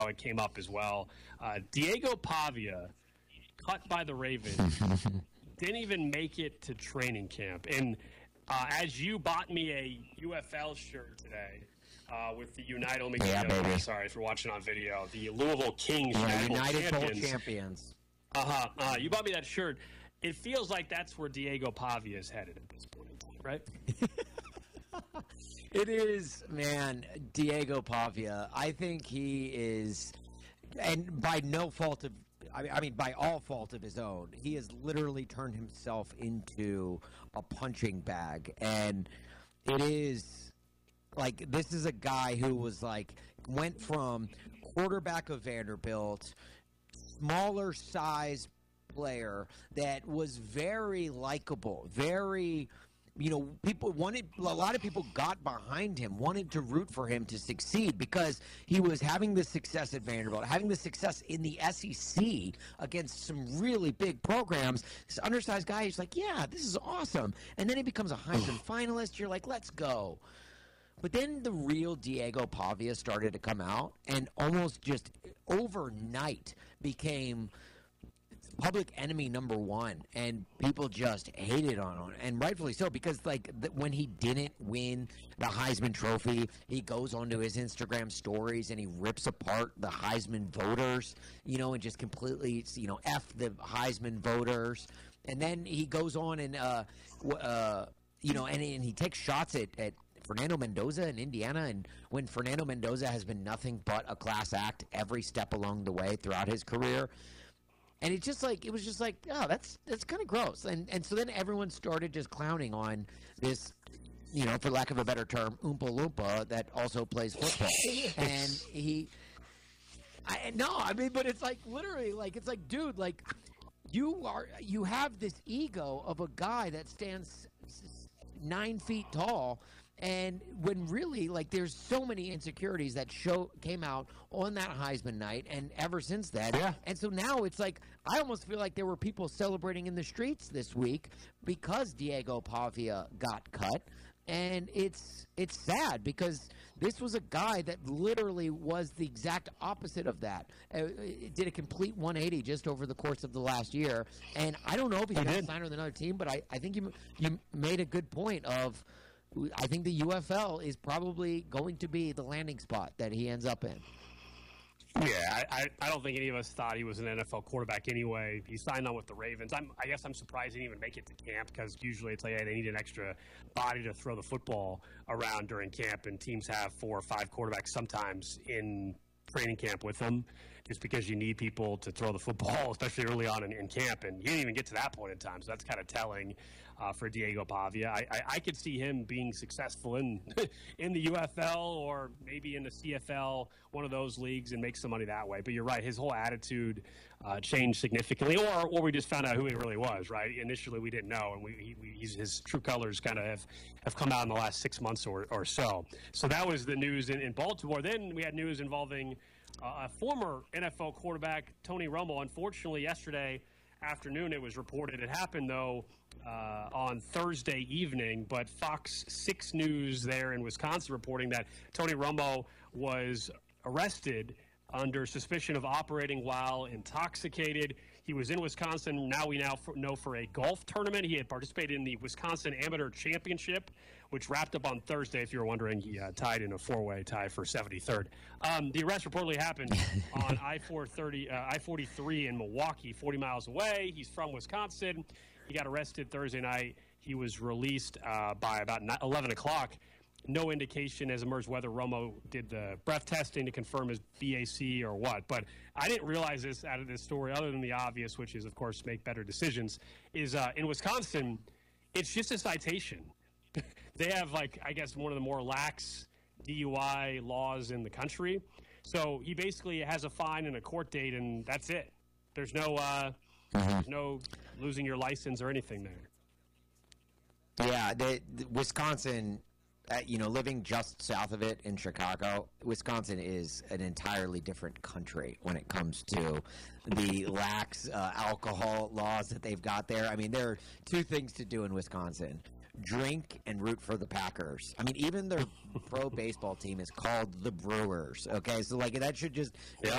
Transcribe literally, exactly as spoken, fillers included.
it came up as well. Uh, Diego Pavia, cut by the Ravens, didn't even make it to training camp. And uh, as you bought me a U F L shirt today uh, with the United, let me yeah, get baby. Sorry for watching on video. The Louisville Kings, yeah, United United Bowl champions. champions. Uh-huh. Uh, you bought me that shirt. It feels like that's where Diego Pavia is headed at this point in time, right? It is, man, Diego Pavia. I think he is, and by no fault of, I mean, by all fault of his own, he has literally turned himself into a punching bag. And it is, like, this is a guy who was, like, went from quarterback of Vanderbilt, smaller size player that was very likable, very, you know, people wanted, a lot of people got behind him, wanted to root for him to succeed because he was having the success at Vanderbilt, having the success in the S E C against some really big programs. This undersized guy, he's like, yeah, this is awesome. And then he becomes a Heisman finalist. You're like, let's go. But then the real Diego Pavia started to come out and almost just overnight became public enemy number one, and people just hated on him, and rightfully so, because like th- when he didn't win the Heisman Trophy, he goes onto his Instagram stories and he rips apart the Heisman voters, you know, and just completely, you know, F the Heisman voters, and then he goes on and uh, w- uh you know, and, and he takes shots at, at Fernando Mendoza in Indiana, and when Fernando Mendoza has been nothing but a class act every step along the way throughout his career. And it's just like, it was just like, oh, that's that's kind of gross. And and so then everyone started just clowning on this, you know, for lack of a better term, Oompa Loompa that also plays football. And he, I, no, I mean, but it's like literally, like, it's like, dude, like, you are, you have this ego of a guy that stands nine feet tall. And when really, like, there's so many insecurities that show came out on that Heisman night, and ever since then. Yeah. And so now it's like, I almost feel like there were people celebrating in the streets this week because Diego Pavia got cut. And it's it's sad because this was a guy that literally was the exact opposite of that. Uh, it did a complete one eighty just over the course of the last year. And I don't know if he's going to sign with another team, but I, I think you you made a good point of, I think the U F L is probably going to be the landing spot that he ends up in. Yeah, I, I, I don't think any of us thought he was an N F L quarterback anyway. He signed on with the Ravens. I'm, I guess I'm surprised he didn't even make it to camp because usually it's like, hey, they need an extra body to throw the football around during camp, and teams have four or five quarterbacks sometimes in training camp with them just because you need people to throw the football, especially early on in, in camp, and he didn't even get to that point in time, so that's kind of telling. Uh, for Diego Pavia, I, I, I could see him being successful in in the U F L or maybe in the C F L, one of those leagues, and make some money that way. But you're right, his whole attitude uh, changed significantly, or or we just found out who he really was. Right, initially we didn't know, and we, he, we he's, his true colors kind of have, have come out in the last six months or, or so. So that was the news in, in Baltimore. Then we had news involving uh, a former N F L quarterback, Tony Romo. Unfortunately, yesterday afternoon it was reported. It happened though uh, on Thursday evening, but Fox six News there in Wisconsin reporting that Tony Romo was arrested under suspicion of operating while intoxicated. He was in Wisconsin. Now we now know for a golf tournament. He had participated in the Wisconsin Amateur Championship, which wrapped up on Thursday. If you were wondering, he uh, tied in a four-way tie for seventy-third. Um, the arrest reportedly happened on I four thirty, uh, I forty-three in Milwaukee, forty miles away. He's from Wisconsin. He got arrested Thursday night. He was released uh, by about eleven o'clock. No indication has emerged whether Romo did the breath testing to confirm his B A C or what. But I didn't realize this out of this story, other than the obvious, which is, of course, make better decisions, is uh, in Wisconsin, it's just a citation. They have, like, I guess, one of the more lax D U I laws in the country. So he basically has a fine and a court date, and that's it. There's no, uh, Mm-hmm. there's no losing your license or anything there. Yeah, the, the Wisconsin, uh, you know, living just south of it in Chicago, Wisconsin is an entirely different country when it comes to the lax uh, alcohol laws that they've got there. I mean, there are two things to do in Wisconsin. drink and root for the Packers. I mean, even their pro baseball team is called the Brewers. Okay, so like that should just yeah.